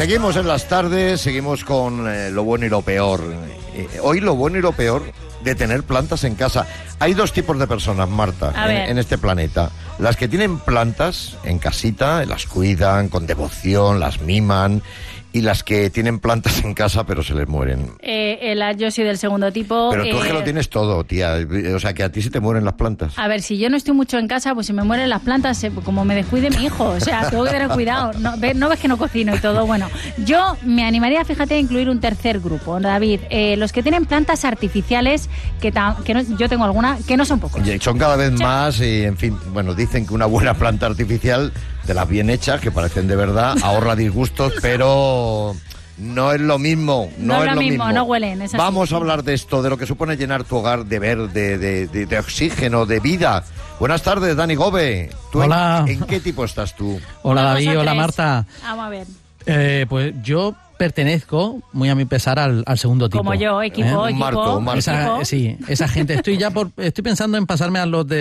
Seguimos en las tardes, seguimos con lo bueno y lo peor. Hoy lo bueno y lo peor de tener plantas en casa. Hay dos tipos de personas, Marta, en este planeta. Las que tienen plantas en casita, las cuidan con devoción, las miman, y las que tienen plantas en casa pero se les mueren. Yo soy del segundo tipo. Pero tú es que lo tienes todo, tía. O sea, que a ti se te mueren las plantas. A ver, si yo no estoy mucho en casa, pues si me mueren las plantas, como me descuide mi hijo. O sea, tengo que tener cuidado. ¿No ves que no cocino y todo? Bueno, yo me animaría, fíjate, a incluir un tercer grupo, David. Los que tienen plantas artificiales, yo tengo alguna, que no son pocos. Y son cada vez más y, en fin, bueno, dicen que una buena planta artificial, de las bien hechas, que parecen de verdad, ahorra disgustos, pero no es lo mismo. No es lo mismo, no huelen. Vamos a hablar de esto, de lo que supone llenar tu hogar de verde, de oxígeno, de vida. Buenas tardes, Dani Gobe. Hola. ¿En qué tipo estás tú? Hola, David. Hola, Marta. Vamos a ver. Pues yo pertenezco, muy a mi pesar, al segundo tipo. Como yo, equipo. Un marco. Esa gente. Estoy pensando en pasarme a los de